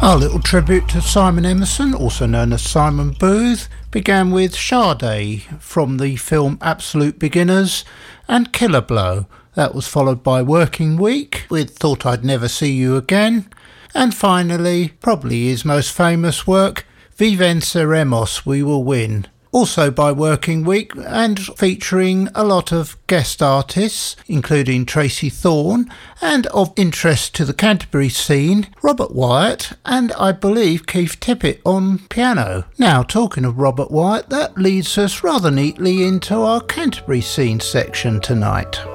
Our little tribute to Simon Emerson, also known as Simon Booth, began with Sade from the film Absolute Beginners and Killer Blow. That was followed by Working Week with Thought I'd Never See You Again. And finally, probably his most famous work, Venceremos, We Will Win. Also by Working Week and featuring a lot of guest artists, including Tracy Thorn, and of interest to the Canterbury scene, Robert Wyatt and I believe Keith Tippett on piano. Now, talking of Robert Wyatt, that leads us rather neatly into our Canterbury scene section tonight.